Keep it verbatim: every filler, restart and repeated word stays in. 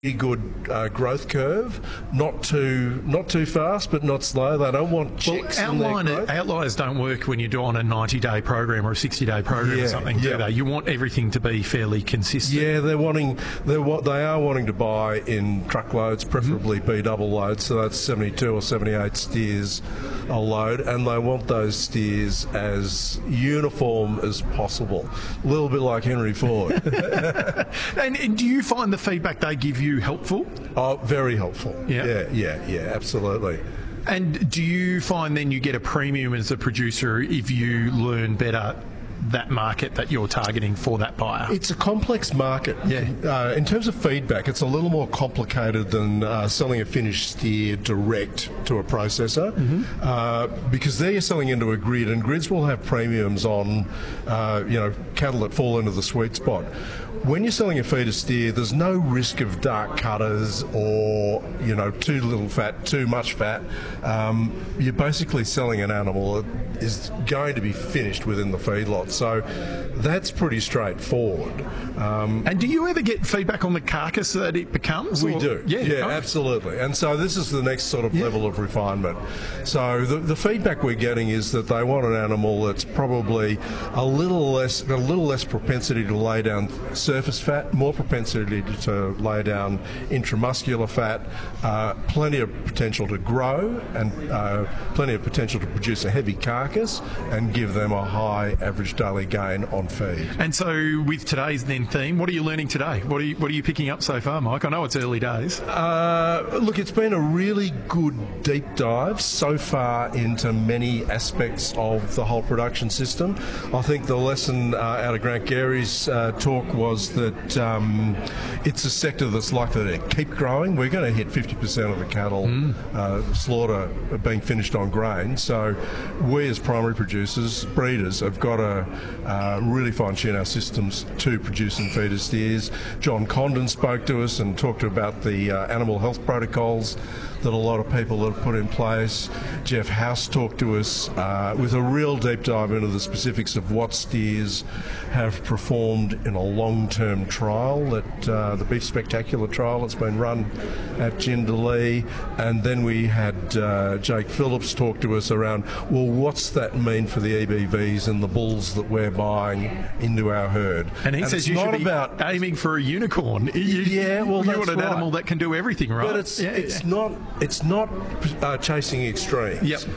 good uh, growth curve, not too not too fast, but not slow. They don't want chicks well, in their outline, growth. outliers don't work when you're doing a ninety-day program or a sixty-day program Yeah, or something, yeah. do they? You want everything to be fairly consistent. Yeah, they're wanting they're what they are wanting to buy in truckloads, preferably Mm-hmm. B double loads. So that's seventy-two or seventy-eight steers a load, and they want those steers as uniform as possible. A little bit like Henry Ford. And, and do you find the feedback they give you helpful? Oh, very helpful. Yeah. yeah, yeah, yeah, absolutely. And do you find then you get a premium as a producer if you learn better that market that you're targeting for that buyer? It's a complex market. Yeah. Uh, in terms of feedback, it's a little more complicated than uh, selling a finished steer direct to a processor, Mm-hmm. uh, because there you're selling into a grid, and grids will have premiums on, uh, you know, cattle that fall into the sweet spot. When you're selling a feeder steer, there's no risk of dark cutters or, you know, too little fat, too much fat. Um, you're basically selling an animal that is going to be finished within the feedlot. So that's pretty straightforward. Um, And do you ever get feedback on the carcass that it becomes? we or- do. Yeah, yeah, right. absolutely. And so this is the next sort of Yeah. level of refinement. So the, the feedback we're getting is that they want an animal that's probably a little less, got a little less propensity to lay down surface fat, more propensity to lay down intramuscular fat, uh, plenty of potential to grow, and uh, plenty of potential to produce a heavy carcass and give them a high average daily gain on feed. And so with today's then theme, what are you learning today? What are you, what are you picking up so far, Mike? I know it's early days. Uh, look, it's been a really good deep dive so far into many aspects of the whole production system. I think the lesson uh, out of Grant Gary's uh, talk was that um, it's a sector that's likely to keep growing. We're going to hit fifty percent of the cattle Mm. uh, slaughter being finished on grain. So we as primary producers, breeders, have got to uh, really fine-tune our systems to produce and feed as steers. John Condon spoke to us and talked about the uh, animal health protocols that a lot of people have put in place. Jeff House talked to us uh, with a real deep dive into the specifics of what steers have performed in a long-term trial, at uh, the Beef Spectacular trial that's been run at Jindalee. And then we had uh, Jake Phillips talk to us around, well, what's that mean for the E B Vs and the bulls that we're buying into our herd? And he says it's you not should be about aiming for a unicorn. You, Yeah, well, you that's want an right. animal that can do everything, right? But it's Yeah, it's yeah. not it's not uh, chasing extremes. Yep.